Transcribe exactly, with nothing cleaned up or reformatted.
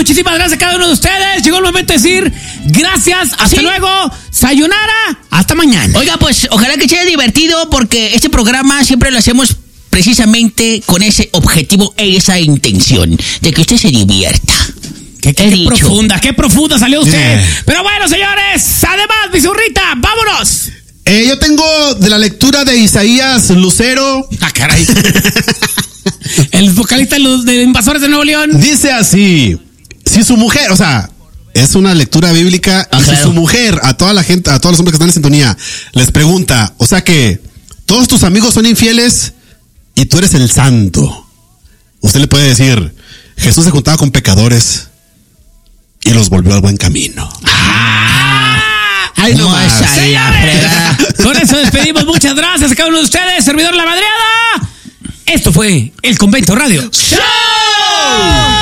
muchísimas gracias a cada uno de ustedes. Llegó el momento de decir gracias, hasta ¿Sí? luego, sayonara, hasta mañana. Oiga, pues ojalá que sea divertido porque este programa siempre lo hacemos precisamente con ese objetivo e esa intención de que usted se divierta. Qué, qué, He qué dicho. profunda, qué profunda salió usted. Yeah. Pero bueno, señores, además, mi zurrita, vámonos. Eh, yo tengo de la lectura de Isaías Lucero. Ah, caray. El vocalista de los de Invasores de Nuevo León. Dice así: si su mujer, o sea, es una lectura bíblica, Ah, y claro. si su mujer, a toda la gente, a todos los hombres que están en sintonía, les pregunta, o sea que todos tus amigos son infieles y tú eres el santo. Usted le puede decir, Jesús se juntaba con pecadores y los volvió al buen camino. Ay, no Más más. a la fregada. Con eso despedimos. Muchas gracias a cada uno de ustedes. Servidor La Madreada. Esto fue El Convento Radio Show.